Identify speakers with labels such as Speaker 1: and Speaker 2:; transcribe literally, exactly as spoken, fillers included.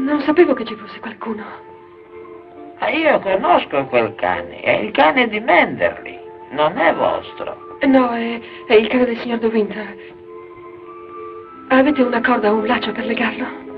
Speaker 1: Non sapevo che ci fosse qualcuno.
Speaker 2: Ah, io conosco quel cane, è il cane di Manderley, non è vostro.
Speaker 1: No, è, è il cane del signor De Winter. Avete una corda o un laccio per legarlo?